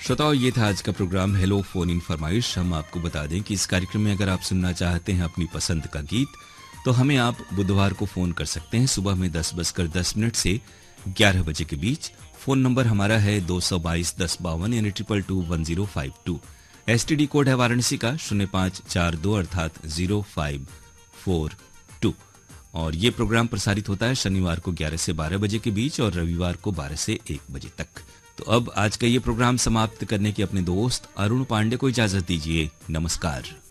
श्रोताओं, ये था आज का प्रोग्राम हेलो फोन इन फरमाइश। हम आपको बता दें कि इस कार्यक्रम में अगर आप सुनना चाहते हैं अपनी पसंद का गीत, तो हमें आप बुधवार को फोन कर सकते हैं सुबह में 10:10 से 11 बजे के बीच। फोन नंबर हमारा है 222-1052 यानी 22221052। STD कोड है वाराणसी का 0542 अर्थात 0542। और ये प्रोग्राम प्रसारित होता है शनिवार को 11 से 12 बजे के बीच और रविवार को 12 से 1 बजे तक। तो अब आज का ये प्रोग्राम समाप्त करने के अपने दोस्त अरुण पांडे को इजाजत दीजिए। नमस्कार।